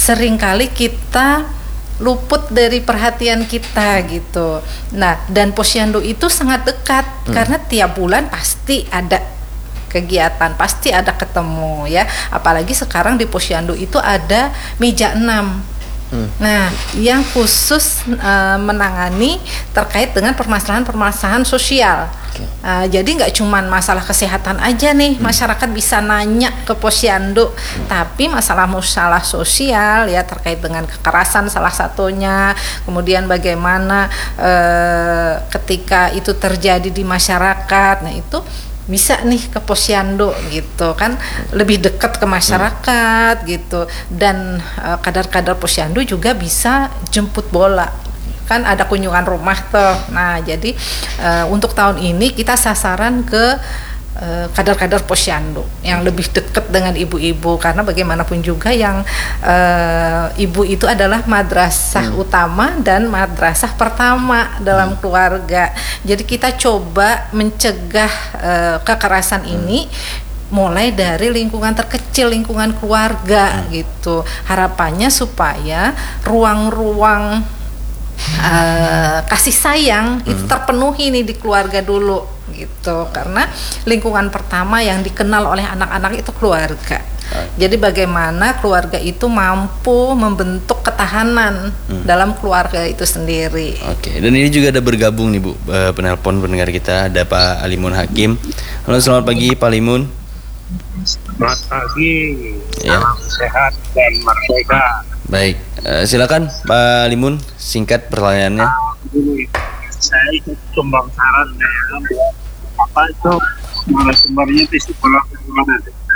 seringkali kita luput dari perhatian kita gitu. Nah, dan posyandu itu sangat dekat karena tiap bulan pasti ada kegiatan, pasti ada ketemu ya. Apalagi sekarang di posyandu itu ada meja 6. Nah, yang khusus menangani terkait dengan permasalahan-permasalahan sosial. Jadi nggak cuman masalah kesehatan aja nih, masyarakat bisa nanya ke posyandu, tapi masalah sosial ya terkait dengan kekerasan salah satunya, kemudian bagaimana ketika itu terjadi di masyarakat, nah itu bisa nih ke posyandu gitu kan, lebih dekat ke masyarakat gitu. Dan kadar-kadar posyandu juga bisa jemput bola, kan ada kunjungan rumah tuh. Nah jadi untuk tahun ini kita sasaran ke kadar-kadar posyandu yang lebih dekat dengan ibu-ibu, karena bagaimanapun juga yang ibu itu adalah madrasah utama dan madrasah pertama dalam keluarga. Jadi kita coba mencegah kekerasan ini mulai dari lingkungan terkecil, lingkungan keluarga gitu. Harapannya supaya ruang-ruang kasih sayang itu terpenuhi nih di keluarga dulu gitu, karena lingkungan pertama yang dikenal oleh anak-anak itu keluarga. Jadi bagaimana keluarga itu mampu membentuk ketahanan dalam keluarga itu sendiri. Oke, dan ini juga ada bergabung nih Bu, penelpon pendengar kita, ada Pak Alimun Hakim. Halo, selamat pagi Pak Alimun. Selamat pagi, salam sehat dan merdeka. Baik, silakan Pak Alimun, singkat pertanyaannya. Saya ikut sumbang saran apa itu narasumbernya di sekolah mana?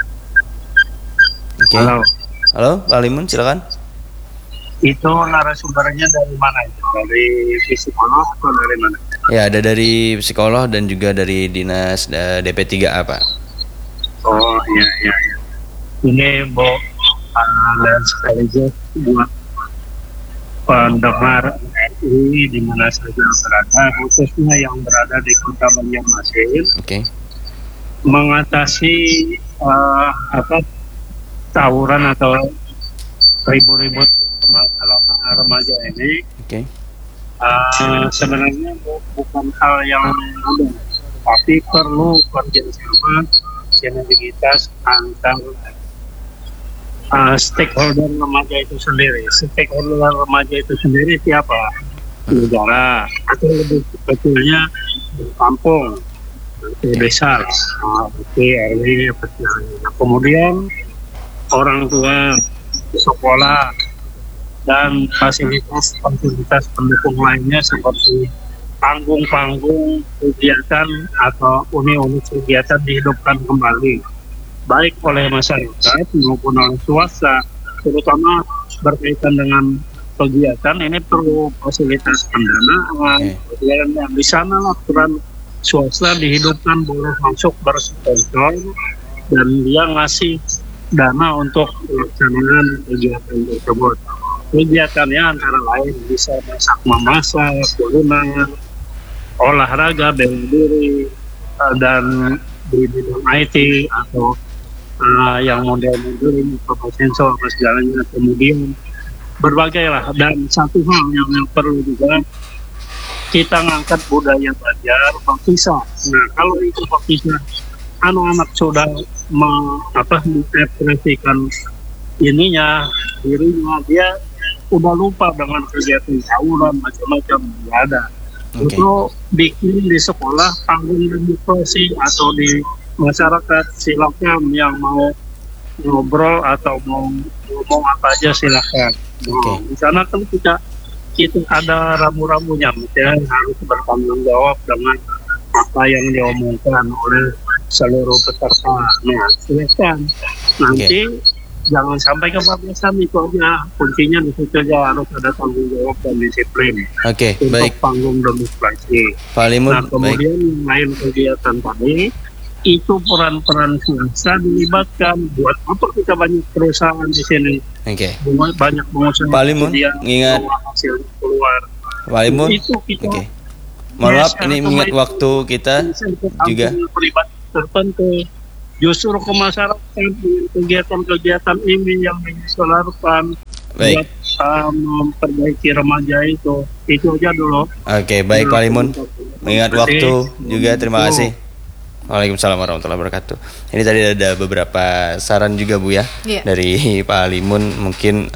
Oke. Halo Pak Alimun, silakan. Itu narasumbernya dari mana itu? Dari psikolog atau dari mana? Ya, ada dari psikolog dan juga dari dinas DP3A Pak. Oh iya. Ini Bu, dan sekaligus buat pendengar RI di mana saja berada, khususnya yang berada di Kota Banjarmasin, mengatasi tawuran atau ribut-ribut masalah remaja ini. Sebenarnya bukan hal yang mudah, tapi perlu kerjasama sinergitas antar stakeholder remaja itu sendiri. Stakeholder remaja itu sendiri siapa? Negara, atau lebih kecilnya kampung, desa, RW, kemudian orang tua, sekolah, dan fasilitas pendukung lainnya seperti panggung-panggung kegiatan atau unit-unit kegiatan dihidupkan kembali, baik oleh masyarakat maupun oleh swasta, terutama berkaitan dengan kegiatan ini perlu fasilitas pendanaan. Kemudian di sana aturan swasta dihidupkan boleh masuk bersponsor dan dia ngasih dana untuk pelaksanaan kegiatan tersebut. Kegiatannya antara lain bisa masak memasak, kuliner, olahraga, bela diri, dan di bidang IT atau yang model-model sensor segalanya, kemudian berbagai lah. Dan satu hal yang perlu juga, kita ngangkat budaya Banjar Bakisa. Nah kalau itu Bakisa anak-anak sudah mengekspresikan dirinya, dia udah lupa dengan kegiatan tawuran macam-macam, nggak ada. Itu bikin di sekolah panggung demokrasi atau di masyarakat, silakan yang mau ngobrol atau mau ngomong apa aja silakan. Di sana kan kita ada ramu-ramunya, misalnya harus bertanggung jawab dengan apa yang diomongkan oleh seluruh peserta. Nah, silakan. Nanti jangan sampai kebablasan, itu aja. Kuncinya di situ aja, harus ada tanggung jawab dan disiplin. Untuk panggung demonstrasi. Nah, kemudian lain kegiatan tadi, itu peran-peran swasta dilibatkan. Buat apa kita banyak perusahaan di sini? Banyak pengusaha. Pak Alimun, ingat hasil keluar. Pak Alimun, mohon maaf, ini mengingat waktu kita juga. Tertentu justru ke masyarakat kegiatan-kegiatan ini yang diselarkan Baik. buat memperbaiki remaja itu aja dulu. Oke, baik Pak Limun. Mengingat waktu juga, terima kasih. Waalaikumsalam warahmatullahi wabarakatuh. Ini tadi ada beberapa saran juga Bu ya, Iya. dari Pak Limun, mungkin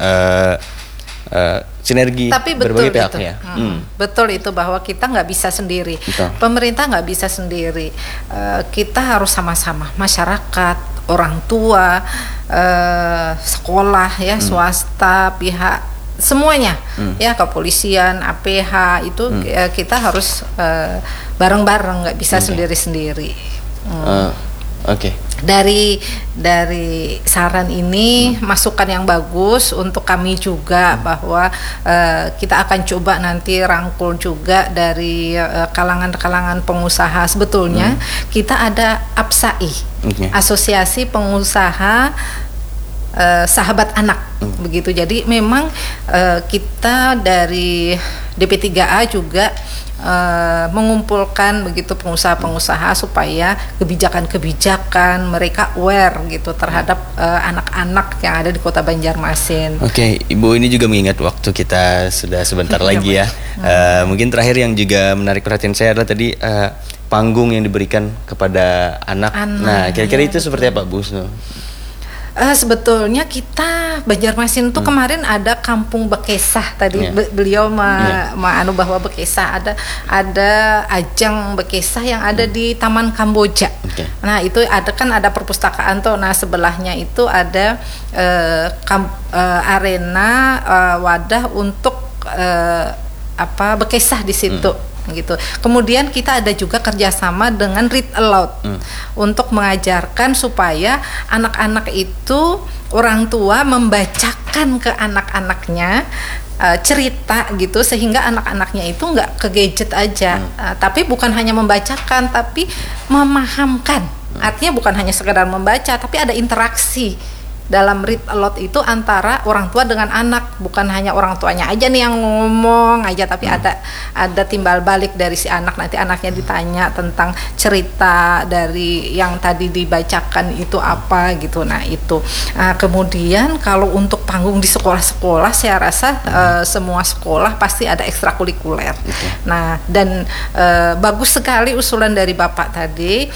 sinergi Tapi betul berbagai pihak itu. ya. Betul itu bahwa kita nggak bisa sendiri. Betul. Pemerintah nggak bisa sendiri. Kita harus sama-sama, masyarakat, orang tua, sekolah ya, swasta, pihak semuanya ya, kepolisian, APH itu kita harus bareng-bareng, nggak bisa sendiri-sendiri. Oke. Dari saran ini masukan yang bagus untuk kami juga, bahwa kita akan coba nanti rangkul juga dari kalangan-kalangan pengusaha. Sebetulnya kita ada APSAI, Asosiasi Pengusaha Sahabat Anak, begitu. Jadi memang kita dari DP3A juga mengumpulkan begitu pengusaha-pengusaha supaya kebijakan-kebijakan mereka aware gitu terhadap anak-anak yang ada di Kota Banjarmasin. Oke, Ibu, ini juga mengingat waktu kita sudah sebentar lagi ya. Mungkin terakhir yang juga menarik perhatian saya adalah tadi panggung yang diberikan kepada anak. Nah, kira-kira itu seperti apa, Bu? Sebetulnya kita Banjarmasin tuh kemarin ada kampung Bekesah tadi, beliau bahwa Bekesah ada ajang Bekesah yang ada di Taman Kamboja. Nah itu ada perpustakaan tuh. Nah sebelahnya itu ada arena wadah untuk Bekesah di situ. Gitu. Kemudian kita ada juga kerjasama dengan Read Aloud untuk mengajarkan supaya anak-anak itu, orang tua membacakan ke anak-anaknya cerita gitu, sehingga anak-anaknya itu nggak ke gadget aja, tapi bukan hanya membacakan tapi memahamkan. Artinya bukan hanya sekedar membaca, tapi ada interaksi dalam Read Aloud itu antara orang tua dengan anak, bukan hanya orang tuanya aja nih yang ngomong aja, tapi ada timbal balik dari si anak. Nanti anaknya ditanya tentang cerita dari yang tadi dibacakan itu apa gitu. Nah itu. Kemudian kalau untuk panggung di sekolah-sekolah, saya rasa semua sekolah pasti ada ekstrakurikuler. Nah dan bagus sekali usulan dari Bapak tadi,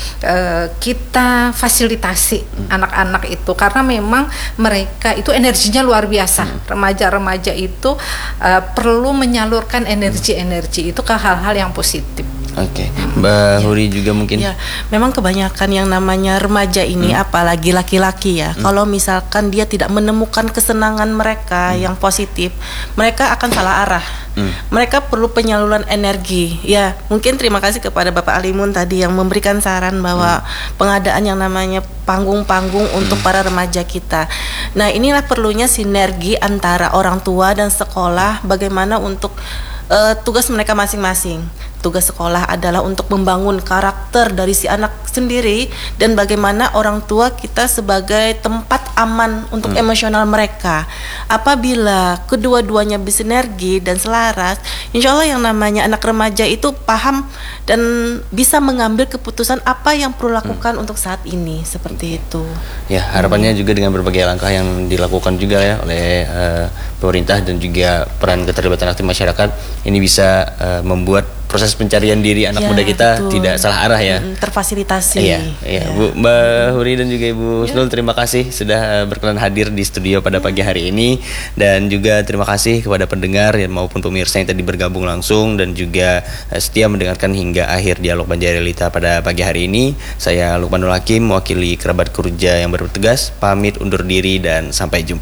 kita fasilitasi anak-anak itu, karena memang mereka itu energinya luar biasa. Remaja-remaja itu perlu menyalurkan energi-energi itu ke hal-hal yang positif. Oke, Mbak Huri juga mungkin. Ya, memang kebanyakan yang namanya remaja ini, apalagi laki-laki ya, kalau misalkan dia tidak menemukan kesenangan mereka yang positif, mereka akan salah arah. Mereka perlu penyaluran energi. Ya, mungkin terima kasih kepada Bapak Alimun tadi yang memberikan saran bahwa pengadaan yang namanya panggung-panggung untuk para remaja kita. Nah, inilah perlunya sinergi antara orang tua dan sekolah, bagaimana untuk tugas mereka masing-masing. Tugas sekolah adalah untuk membangun karakter dari si anak sendiri, dan bagaimana orang tua kita sebagai tempat aman untuk emosional mereka. Apabila kedua-duanya bersinergi dan selaras, insya Allah yang namanya anak remaja itu paham dan bisa mengambil keputusan apa yang perlu lakukan untuk saat ini, seperti itu. Ya, harapannya juga dengan berbagai langkah yang dilakukan juga ya oleh pemerintah dan juga peran keterlibatan aktif masyarakat, ini bisa membuat proses pencarian diri anak muda kita tidak salah arah ya. Terfasilitasi. Iya, Bu, Mbak Huri dan juga Ibu Husnul, terima kasih sudah berkenan hadir di studio pada pagi hari ini, dan juga terima kasih kepada pendengar maupun pemirsa yang tadi bergabung langsung dan juga setia mendengarkan hingga akhir dialog Banjarelita pada pagi hari ini. Saya Lukmanul Hakim, mewakili kerabat kerja yang bertugas, pamit undur diri dan sampai jumpa.